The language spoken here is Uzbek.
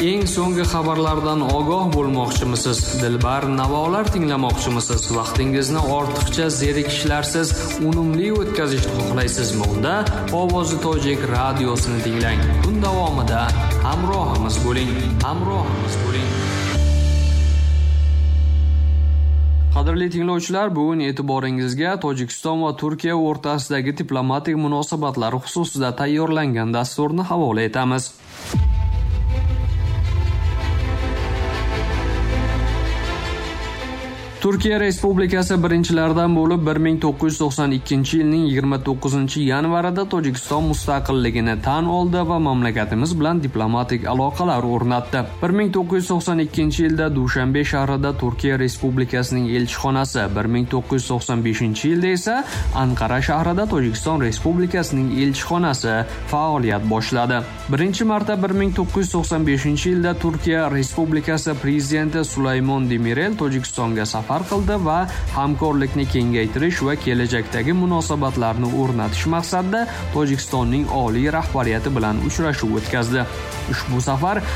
Eng so'nggi xabarlardan ogoh bo'lmoqchimisiz? Dilbar navolar tinglamoqchimisiz? Vaqtingizni ortiqcha zerikishlarsiz unumli o'tkazishni xohlaysizmi? Unda Ovozi Tojik radiosini tinglang. Kun davomida hamrohimiz bo'ling. Qadrli tinglovchilar, bugun e'tiboringizga Tojikiston va Turkiya o'rtasidagi diplomatik munosabatlar xususida tayyorlangan dasturni havola etamiz. Turkiya Respublikasi birinchilardan bo'lib 1992-yilning 29-yanvarida Tojikiston mustaqilligini tan oldi va mamlakatimiz bilan diplomatik aloqalar o'rnatdi. 1992-yilda Dushanbe shahrida Turkiya Respublikasining elchixonasi, 1995-yilda esa Anqara shahrida Tojikiston Respublikasining elchixonasi faoliyat boshladi. Birinchi marta 1995-yilda Turkiya Respublikasi prezidenti Sulaymon Demirel Tojikistonga safar qildi va hamkorlikni kengaytirish va kelajakdagi munosabatlarni o'rnatish maqsadida Tojikistonning oliy rahbariyati bilan uchrashuv o'tkazdi. Ushbu safar